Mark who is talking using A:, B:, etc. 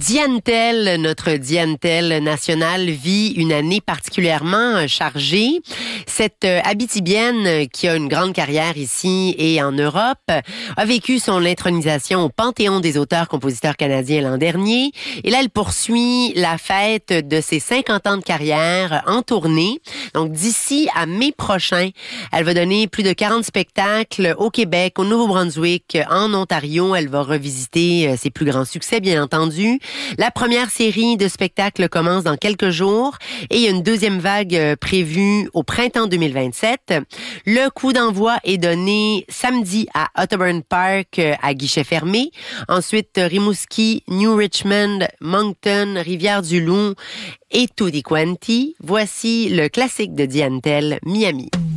A: Diane Tell, notre Diane Tell nationale, vit une année particulièrement chargée. Cette Abitibienne, qui a une grande carrière ici et en Europe, a vécu son intronisation au Panthéon des auteurs-compositeurs canadiens l'an dernier. Et là, elle poursuit la fête de ses 50 ans de carrière en tournée. Donc, d'ici à mai prochain, elle va donner plus de 40 spectacles au Québec, au Nouveau-Brunswick, en Ontario. Elle va revisiter ses plus grands succès, bien entendu. La première série de spectacles commence dans quelques jours et il y a une deuxième vague prévue au printemps 2027. Le coup d'envoi est donné samedi à Otterburn Park à guichet fermé. Ensuite, Rimouski, New Richmond, Moncton, Rivière-du-Loup et Tutti Quanti. Voici le classique de Diane Tell, Miami.